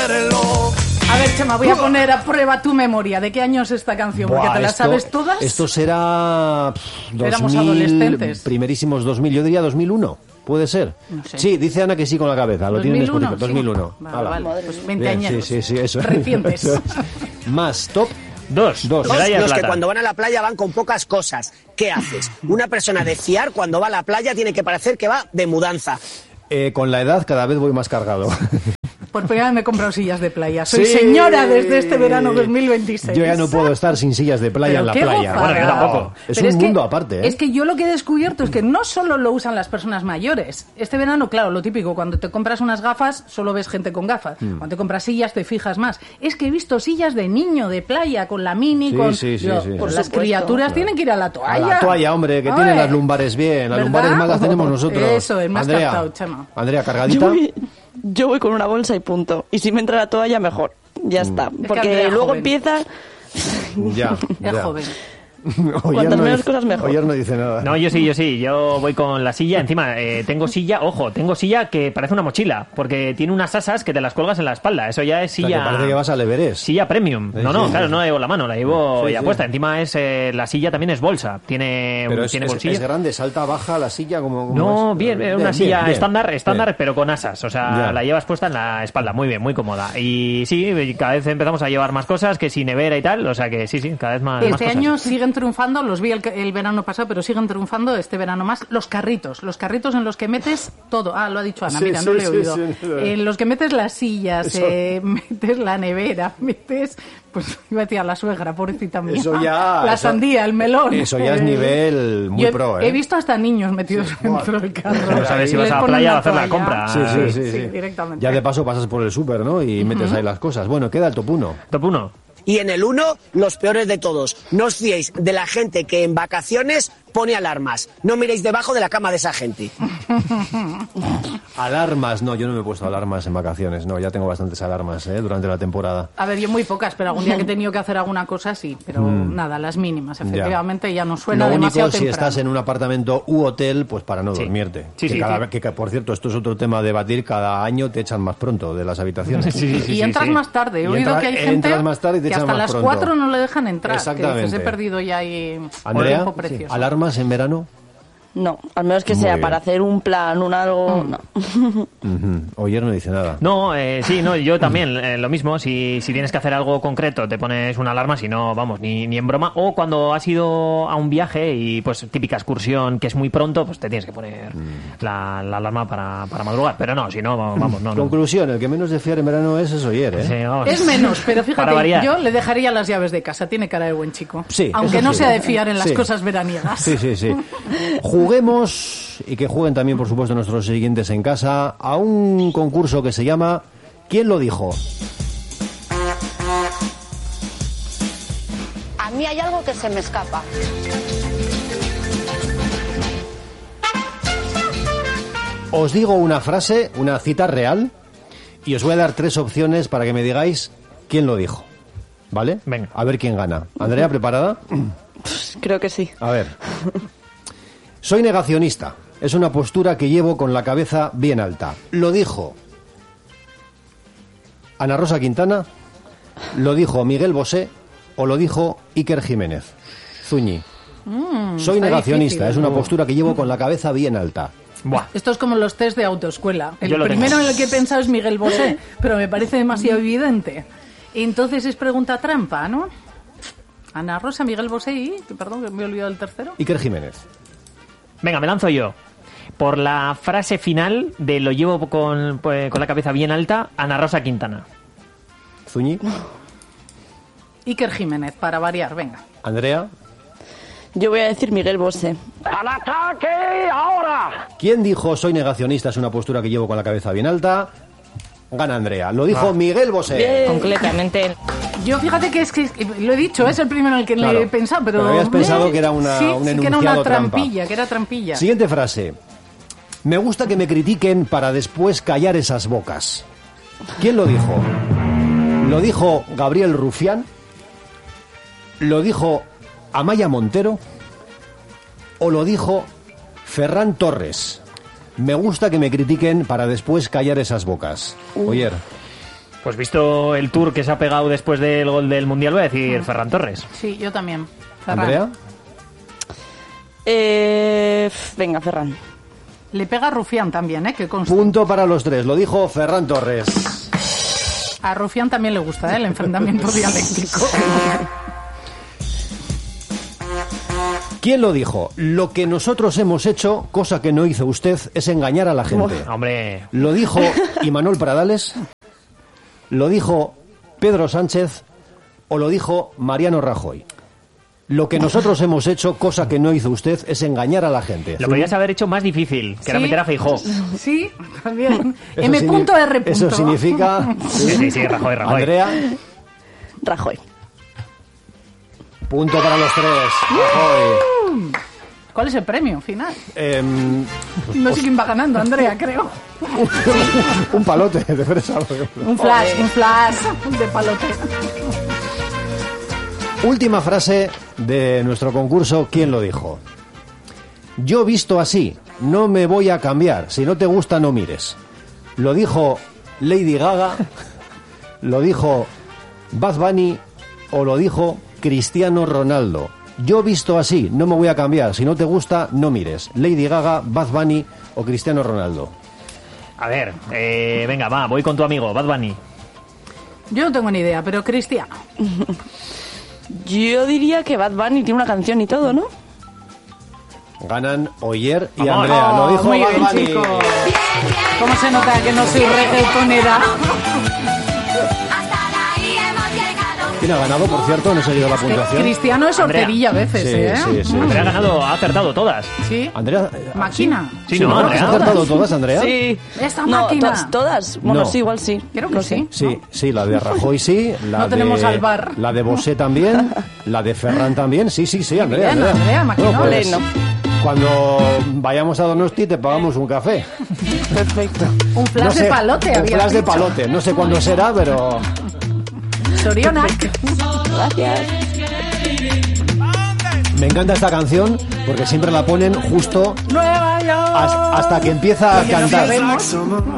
reloj. A ver, Chema, voy a poner a prueba tu memoria. ¿De qué año es esta canción? Porque te la sabes todas. Esto será... Éramos adolescentes. Primerísimos 2000, yo diría 2001. ¿Puede ser? No sé. Sí, dice Ana que sí con la cabeza. Lo tiene en Spotify. 2001. Sí. Vale, pues 20 Bien, años. Sí, eso. Recientes. Eso. Más, top. Dos. Medalla de plata. Que cuando van a la playa van con pocas cosas. ¿Qué haces? Una persona de fiar cuando va a la playa tiene que parecer que va de mudanza. Con la edad cada vez voy más cargado. Por primera vez me he comprado sillas de playa. Soy señora desde este verano 2026. Yo ya no puedo estar sin sillas de playa en la playa. Bueno, yo tampoco. Es un mundo aparte, ¿eh? Es que yo lo que he descubierto es que no solo lo usan las personas mayores. Este verano, claro, lo típico, cuando te compras unas gafas, solo ves gente con gafas. Cuando te compras sillas, te fijas más. Es que he visto sillas de niño de playa, con la mini, Por las criaturas tienen que ir a la toalla. A la toalla, hombre, que tienen las lumbares bien. Las lumbares más las tenemos nosotros. Eso, es más captado, Chema. Andrea, cargadita. Yo voy con una bolsa y punto. Y si me entra la toalla, mejor. Ya está. Porque luego joven. empieza... Ya. joven. Cuantas menos cosas, mejor. Oyer no dice nada. No, yo sí. Yo voy con la silla. Encima, tengo silla que parece una mochila. Porque tiene unas asas que te las cuelgas en la espalda. Eso ya es silla... O sea, que parece que vas al Everest. Silla premium. Claro, no la llevo en la mano, la llevo ya sí. puesta. Encima es la silla también es bolsa. Tiene bolsillo. Es grande, salta, baja la silla como... No, bien, una silla bien. estándar, pero con asas. O sea, la llevas puesta en la espalda. Muy bien, muy cómoda. Y sí, cada vez empezamos a llevar más cosas, que si nevera y tal. O sea que sí, cada vez más Este cosas. año siguen triunfando, los vi el verano pasado, pero siguen triunfando este verano más, los carritos en los que metes todo. Lo ha dicho Ana, mira, no le he oído. En los que metes las sillas, metes la nevera, metes... Pues iba a decir a la suegra, pobrecita mía. La sandía, el melón. Eso ya es nivel muy pro, ¿eh? He visto hasta niños metidos dentro del carro. No sabes si vas a la playa a hacer la compra. Sí, directamente. Ya de paso pasas por el súper, ¿no? Y metes ahí las cosas. Bueno, queda el top 1. Top 1. Y en el 1, los peores de todos. No os fiéis de la gente que en vacaciones pone alarmas. No miréis debajo de la cama de esa gente. Alarmas, no, yo no me he puesto alarmas en vacaciones. No, ya tengo bastantes alarmas durante la temporada. A ver, yo muy pocas, pero algún día que he tenido que hacer alguna cosa sí. Pero nada, las mínimas. Efectivamente ya no suena demasiado Lo único, si estás en un apartamento u hotel, pues para no dormirte. Que, por cierto, esto es otro tema a debatir. Cada año te echan más pronto de las habitaciones. Y entras más tarde. He oído que hay gente que hasta las 4 no le dejan entrar. Exactamente. Que dices, he perdido ya ahí... Andrea, ¿alarmas en verano? No, al menos que sea para hacer un plan, un algo, no. Oyer no dice nada. No, yo también, lo mismo. Si tienes que hacer algo concreto, te pones una alarma, si no, vamos, ni en broma. O cuando has ido a un viaje y, pues, típica excursión que es muy pronto, pues te tienes que poner la alarma para madrugar. Pero no, si no, vamos, no. Conclusión, el que menos de fiar en verano es Oyer, ¿eh? Sí, vamos. Es menos, pero fíjate, yo le dejaría las llaves de casa. Tiene cara de buen chico. Sí, aunque no sea de fiar en las cosas veraniegas. Sí. Juguemos, y que jueguen también, por supuesto, nuestros siguientes en casa, a un concurso que se llama ¿Quién lo dijo? A mí hay algo que se me escapa. Os digo una frase, una cita real, y os voy a dar 3 opciones para que me digáis quién lo dijo. ¿Vale? Venga. A ver quién gana. Andrea, ¿preparada? Creo que sí. A ver. Soy negacionista. Es una postura que llevo con la cabeza bien alta. ¿Lo dijo Ana Rosa Quintana? ¿Lo dijo Miguel Bosé? ¿O lo dijo Iker Jiménez? Zuñi. Soy negacionista. Es una postura que llevo con la cabeza bien alta. Buah. Esto es como los test de autoescuela. El primero en el que he pensado es Miguel Bosé, pero me parece demasiado evidente. Entonces es pregunta trampa, ¿no? Ana Rosa, Miguel Bosé y... Perdón, que me he olvidado el tercero. Iker Jiménez. Venga, me lanzo yo. Por la frase final de lo llevo con la cabeza bien alta, Ana Rosa Quintana. Zuñi. Iker Jiménez, para variar, venga. Andrea. Yo voy a decir Miguel Bosé. ¡Al ataque ahora! ¿Quién dijo soy negacionista? Es una postura que llevo con la cabeza bien alta. Gana Andrea. Lo dijo Miguel Bosé. Bien. Completamente. Yo fíjate que es que lo he dicho, es el primero en el que le he pensado, pero habías pensado que era un enunciado que era una trampa. trampilla, que era trampilla. Siguiente frase. Me gusta que me critiquen para después callar esas bocas. ¿Quién lo dijo? ¿Lo dijo Gabriel Rufián? ¿Lo dijo Amaya Montero? ¿O lo dijo Ferran Torres? Me gusta que me critiquen para después callar esas bocas. Oyer. Pues visto el tour que se ha pegado después del gol del Mundial, voy a decir Ferran Torres. Sí, yo también. Ferran. ¿Andrea? Venga, Ferran. Le pega a Rufián también, que conste. Punto para los tres, lo dijo Ferran Torres. A Rufián también le gusta, el enfrentamiento dialéctico. ¿Quién lo dijo? Lo que nosotros hemos hecho, cosa que no hizo usted, es engañar a la gente. Hombre, ¿Lo dijo Imanol Pradales? ¿Lo dijo Pedro Sánchez? ¿O lo dijo Mariano Rajoy? Lo que nosotros hemos hecho, cosa que no hizo usted, es engañar a la gente. lo podías haber hecho más difícil, que era Sí. meter a Feijó. Sí, también. Eso M.R. Eso significa... Sí, Rajoy. Andrea, Rajoy. punto para los tres. Rajoy. ¿Cuál es el premio final? Pues No sé quién va ganando, Andrea, creo. Un palote de fresa. Un flash de palote. Última frase de nuestro concurso, ¿quién lo dijo? Yo visto así, no me voy a cambiar. Si no te gusta, no mires. Lo dijo Lady Gaga, lo dijo Bad Bunny o lo dijo Cristiano Ronaldo. Yo visto así, no me voy a cambiar. Si no te gusta, no mires. Lady Gaga, Bad Bunny o Cristiano Ronaldo. A ver, venga, va, voy con tu amigo, Bad Bunny. Yo no tengo ni idea, pero Cristiano. Yo diría que Bad Bunny tiene una canción y todo, ¿no? Ganan Oyer y Vamos. Andrea. Lo dijo Muy Bad bien, Bunny. chicos. ¿Cómo se nota que no soy reggaetonera? ¿Quién ha ganado, por cierto? No he seguido la puntuación. Cristiano es Andrea. horterilla a veces, Sí. Andrea ha ganado, ha acertado todas. Sí. Andrea... Máquina. Sí, Sí, no, ¿no? Andrea. ¿Has acertado todas, Andrea? Sí. Esta No, máquina. todas. Bueno, No. sí, igual sí. Creo que No sí. sé. Sí, la de Rajoy sí, la No de tenemos al bar. la de Bosé también, la de Ferran también, sí, Andrea. bien, Andrea, maquinón. pues, No. cuando vayamos a Donosti te pagamos un café. Perfecto. Un flash No sé, de palote, un había flash de dicho. palote, no sé cuándo será, pero Gracias. me encanta esta canción porque siempre la ponen justo Nueva York. hasta que empieza a Que no cantar. sabemos.